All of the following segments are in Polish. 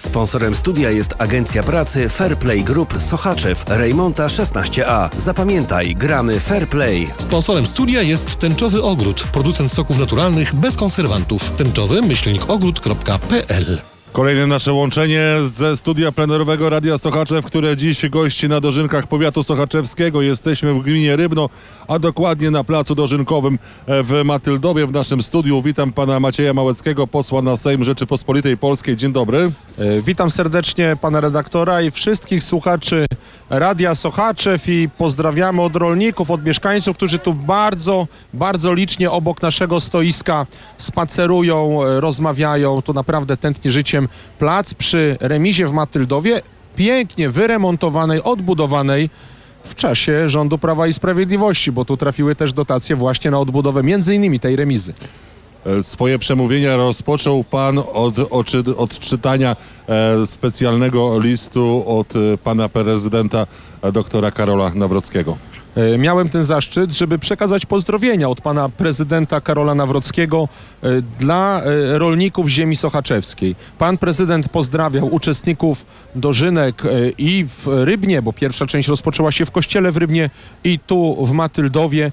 Sponsorem studia jest agencja pracy Fairplay Group Sochaczew, Rejmonta 16A. Zapamiętaj, gramy Fairplay. Sponsorem studia jest Tęczowy Ogród, producent soków naturalnych bez konserwantów. tęczowy-ogród.pl. Kolejne nasze łączenie ze studia plenerowego Radia Sochaczew, które dziś gości na dożynkach powiatu sochaczewskiego. Jesteśmy w gminie Rybno, a dokładnie na placu dożynkowym w Matyldowie w naszym studiu. Witam pana Macieja Małeckiego, posła na Sejm Rzeczypospolitej Polskiej. Dzień dobry. Witam serdecznie pana redaktora i wszystkich słuchaczy Radia Sochaczew i pozdrawiamy od rolników, od mieszkańców, którzy tu bardzo licznie obok naszego stoiska spacerują, rozmawiają. Tu naprawdę tętni życiem plac przy remizie w Matyldowie, pięknie wyremontowanej, odbudowanej w czasie rządu Prawa i Sprawiedliwości, bo tu trafiły też dotacje właśnie na odbudowę między innymi tej remizy. Swoje przemówienia rozpoczął pan od czytania specjalnego listu od pana prezydenta doktora Karola Nawrockiego. Miałem ten zaszczyt, żeby przekazać pozdrowienia od pana prezydenta Karola Nawrockiego dla rolników ziemi sochaczewskiej. Pan prezydent pozdrawiał uczestników dożynek i w Rybnie, bo pierwsza część rozpoczęła się w kościele w Rybnie i tu w Matyldowie.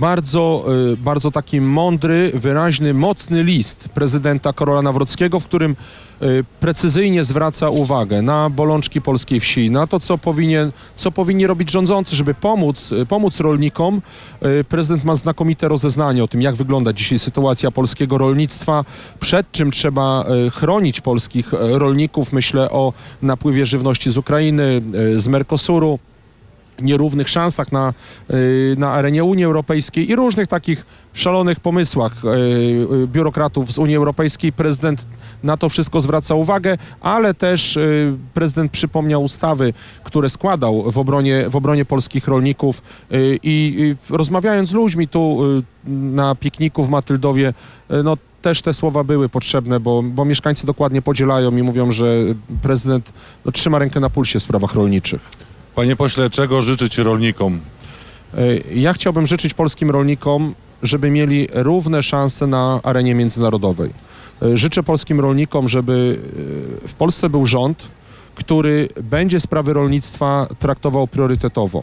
Bardzo taki mądry, wyraźny, mocny list prezydenta Karola Nawrockiego, w którym precyzyjnie zwraca uwagę na bolączki polskiej wsi, na to, co powinni robić rządzący, żeby pomóc rolnikom. Prezydent ma znakomite rozeznanie o tym, jak wygląda dzisiaj sytuacja polskiego rolnictwa, przed czym trzeba chronić polskich rolników. Myślę o napływie żywności z Ukrainy, z Mercosuru, nierównych szansach na arenie Unii Europejskiej i różnych takich szalonych pomysłach biurokratów z Unii Europejskiej. Prezydent na to wszystko zwraca uwagę, ale też prezydent przypomniał ustawy, które składał w obronie polskich rolników i rozmawiając z ludźmi tu na pikniku w Matyldowie, no też te słowa były potrzebne, bo mieszkańcy dokładnie podzielają i mówią, że prezydent trzyma rękę na pulsie w sprawach rolniczych. Panie pośle, czego życzyć rolnikom? Ja chciałbym życzyć polskim rolnikom, żeby mieli równe szanse na arenie międzynarodowej. Życzę polskim rolnikom, żeby w Polsce był rząd, który będzie sprawy rolnictwa traktował priorytetowo.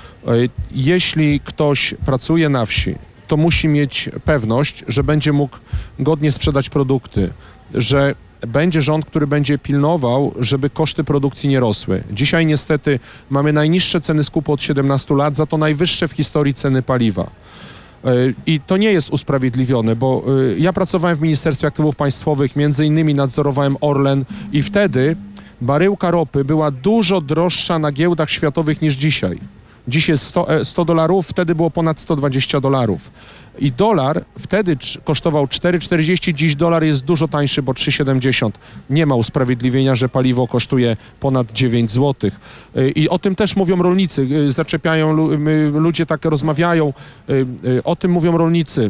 Jeśli ktoś pracuje na wsi, to musi mieć pewność, że będzie mógł godnie sprzedać produkty, że będzie rząd, który będzie pilnował, żeby koszty produkcji nie rosły. Dzisiaj niestety mamy najniższe ceny skupu od 17 lat, za to najwyższe w historii ceny paliwa. I to nie jest usprawiedliwione, bo ja pracowałem w Ministerstwie Aktywów Państwowych, między innymi nadzorowałem Orlen i wtedy baryłka ropy była dużo droższa na giełdach światowych niż dzisiaj. Dziś jest $100, wtedy było ponad $120. I dolar wtedy kosztował 4,40, dziś dolar jest dużo tańszy, bo 3,70. Nie ma usprawiedliwienia, że paliwo kosztuje ponad 9 zł. I o tym też mówią rolnicy, zaczepiają, ludzie tak rozmawiają, o tym mówią rolnicy.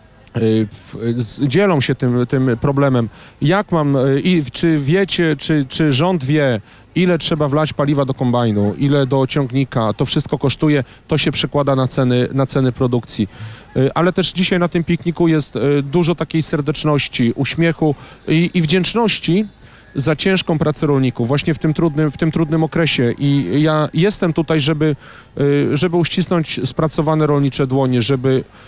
Dzielą się tym problemem. Czy wiecie, czy rząd wie, ile trzeba wlać paliwa do kombajnu, ile do ciągnika, to wszystko kosztuje, to się przekłada na ceny produkcji. Ale też dzisiaj na tym pikniku jest dużo takiej serdeczności, uśmiechu i wdzięczności za ciężką pracę rolników właśnie w tym trudnym okresie. I ja jestem tutaj, żeby uścisnąć spracowane rolnicze dłonie, żeby